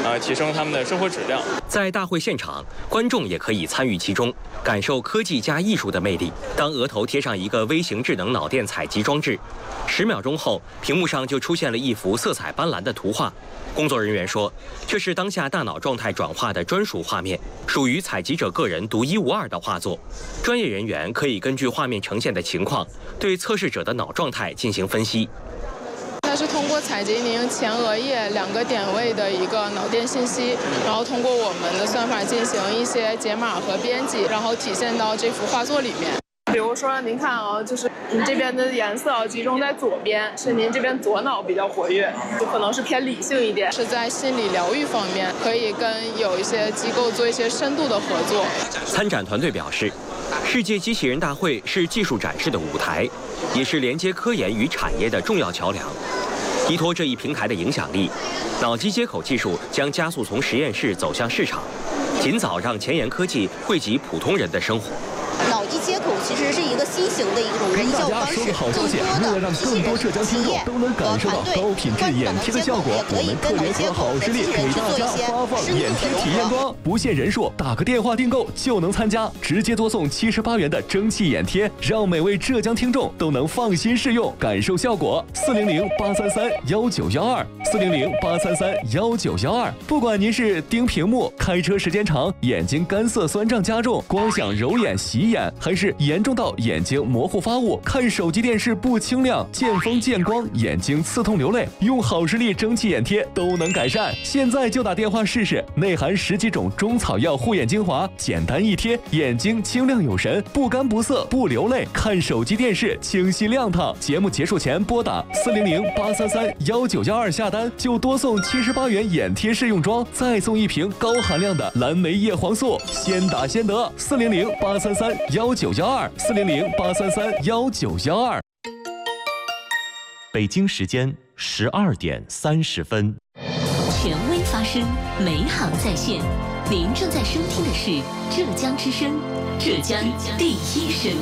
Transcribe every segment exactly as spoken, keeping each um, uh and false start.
呃提升他们的生活质量。 在大会现场，观众也可以参与其中，感受科技加艺术的魅力。当额头贴上一个微型智能脑电采集装置，十秒钟后，屏幕上就出现了一幅色彩斑斓的图画。工作人员说，这是当下大脑状态转化的专属画面，属于采集者个人独一无二的画作。专业人员可以根据画面呈现的情况，对测试者的脑状态进行分析。 它是通过采集您前额叶两个点位的一个脑电信息，然后通过我们的算法进行一些解码和编辑，然后体现到这幅画作里面。比如说，您看啊，就是您这边的颜色集中在左边，是您这边左脑比较活跃，就可能是偏理性一点。是在心理疗愈方面，可以跟有一些机构做一些深度的合作。 参展团队表示，世界机器人大会是技术展示的舞台，也是连接科研与产业的重要桥梁。依托这一平台的影响力，脑机接口技术将加速从实验室走向市场，尽早让前沿科技惠及普通人的生活。 脑机接口其实是一个新型的一种人效方式， 更多的为了让更多浙江听众都能感受到高品质眼贴的效果，我们特联合好视力给大家发放眼贴体验装，不限人数，打个电话订购就能参加，直接多送七十八元的蒸汽眼贴，让每位浙江听众都能放心试用，感受效果。四零零八三三幺九幺二，四零零八三三幺九幺二。不管您是盯屏幕、开车时间长、眼睛干涩酸胀加重、光想揉眼洗眼，还是严重到眼睛模糊发雾、看手机电视不清亮、见风见光、眼睛刺痛流泪，用好视力蒸汽眼贴都能改善。现在就打电话试试，内含十几种中草药护眼精华，简单一贴，眼睛清亮有神，不干不涩不流泪，看手机电视清晰亮堂。节目结束前拨打四零零八三三幺九幺二下单，就多送七十八元眼贴试用装，再送一瓶高含量的蓝莓叶黄素，先打先得。四零零八三三幺九幺二，四零零八三三幺九幺二。 北京时间十二点三十分。 权威发声，美好在线。您正在收听的是浙江之声，浙江第一声。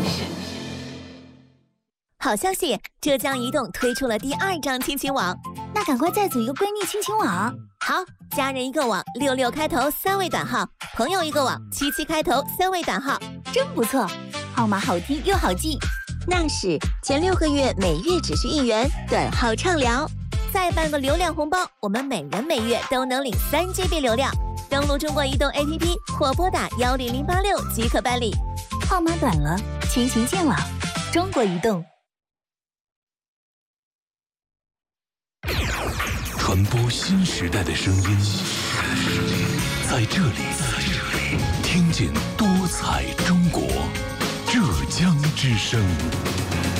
好消息，浙江移动推出了第二张亲情网， 那赶快再组一个闺蜜亲情网。 好，家人一个网，六六开头三位短号；朋友一个网，七七开头三位短号， 真不错，号码好听又好记。 那是前六个月每月只需一元，短号畅聊，再办个流量红包，我们每人每月都能领三 G B 流量。登录中国移动 A P P 或拨打幺零零八六即可办理。 号码短了，亲情见网，中国移动。 传播新时代的声音，在这里，听见多彩中国，浙江之声。